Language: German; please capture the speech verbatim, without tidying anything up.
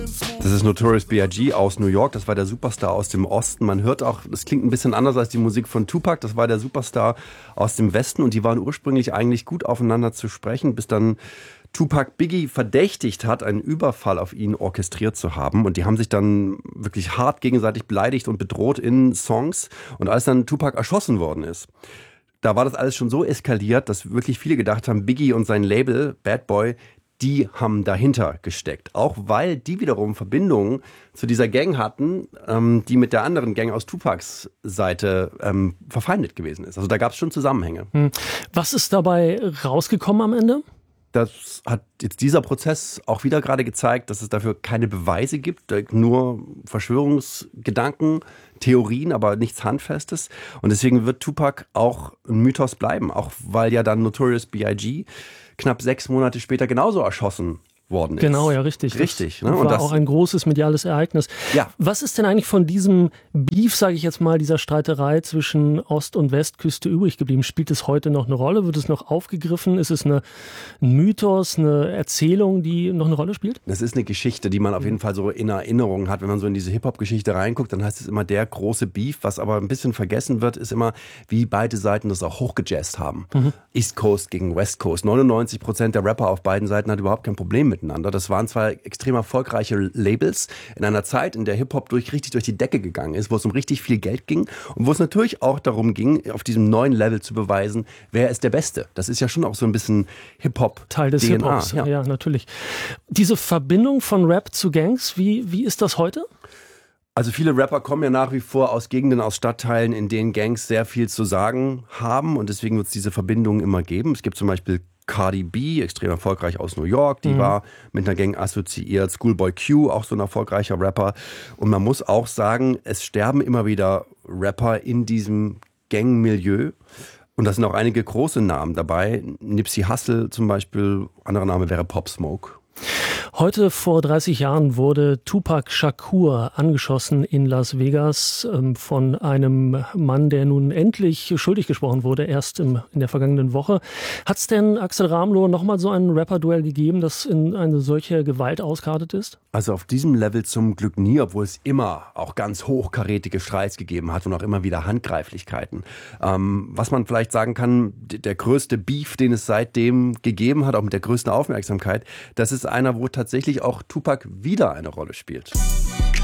Das ist Notorious B I G aus New York. Das war der Superstar aus dem Osten. Man hört auch, das klingt ein bisschen anders als die Musik von Tupac. Das war der Superstar aus dem Westen. Und die waren ursprünglich eigentlich gut aufeinander zu sprechen, bis dann Tupac Biggie verdächtigt hat, einen Überfall auf ihn orchestriert zu haben. Und die haben sich dann wirklich hart gegenseitig beleidigt und bedroht in Songs. Und als dann Tupac erschossen worden ist, da war das alles schon so eskaliert, dass wirklich viele gedacht haben, Biggie und sein Label Bad Boy, die haben dahinter gesteckt. Auch weil die wiederum Verbindungen zu dieser Gang hatten, ähm, die mit der anderen Gang aus Tupacs Seite ähm, verfeindet gewesen ist. Also da gab es schon Zusammenhänge. Was ist dabei rausgekommen am Ende? Das hat jetzt dieser Prozess auch wieder gerade gezeigt, dass es dafür keine Beweise gibt, nur Verschwörungsgedanken, Theorien, aber nichts Handfestes. Und deswegen wird Tupac auch ein Mythos bleiben, auch weil ja dann Notorious B I G knapp sechs Monate später genauso erschossen worden ist. Genau, ja, richtig. Richtig. Das ne? war Und das auch ein großes mediales Ereignis. Ja. Was ist denn eigentlich von diesem Beef, sage ich jetzt mal, dieser Streiterei zwischen Ost- und Westküste übrig geblieben? Spielt es heute noch eine Rolle? Wird es noch aufgegriffen? Ist es eine, ein Mythos, eine Erzählung, die noch eine Rolle spielt? Das ist eine Geschichte, die man auf jeden Fall so in Erinnerung hat. Wenn man so in diese Hip-Hop-Geschichte reinguckt, dann heißt es immer der große Beef. Was aber ein bisschen vergessen wird, ist immer, wie beide Seiten das auch hochgejazzt haben. Mhm. East Coast gegen West Coast. neunundneunzig Prozent der Rapper auf beiden Seiten hat überhaupt kein Problem miteinander. Das waren zwei extrem erfolgreiche Labels in einer Zeit, in der Hip-Hop durch, richtig durch die Decke gegangen ist, wo es um richtig viel Geld ging und wo es natürlich auch darum ging, auf diesem neuen Level zu beweisen, wer ist der Beste. Das ist ja schon auch so ein bisschen Hip-Hop. Teil des D N A. Hip-Hops, ja. ja, natürlich. Diese Verbindung von Rap zu Gangs, wie, wie ist das heute? Also viele Rapper kommen ja nach wie vor aus Gegenden, aus Stadtteilen, in denen Gangs sehr viel zu sagen haben und deswegen wird es diese Verbindungen immer geben. Es gibt zum Beispiel Cardi B, extrem erfolgreich aus New York, die mhm. war mit einer Gang assoziiert. Schoolboy Q, auch so ein erfolgreicher Rapper. Und man muss auch sagen, es sterben immer wieder Rapper in diesem Gang-Milieu. Und da sind auch einige große Namen dabei. Nipsey Hussle zum Beispiel, anderer Name wäre Pop Smoke. Heute vor dreißig Jahren wurde Tupac Shakur angeschossen in Las Vegas ähm, von einem Mann, der nun endlich schuldig gesprochen wurde, erst im, in der vergangenen Woche. Hat es denn, Axel Ramloh, nochmal so ein Rapper-Duell gegeben, das in eine solche Gewalt ausgeartet ist? Also auf diesem Level zum Glück nie, obwohl es immer auch ganz hochkarätige Streits gegeben hat und auch immer wieder Handgreiflichkeiten. Ähm, was man vielleicht sagen kann, der größte Beef, den es seitdem gegeben hat, auch mit der größten Aufmerksamkeit, das ist einer, wo tatsächlich auch Tupac wieder eine Rolle spielt.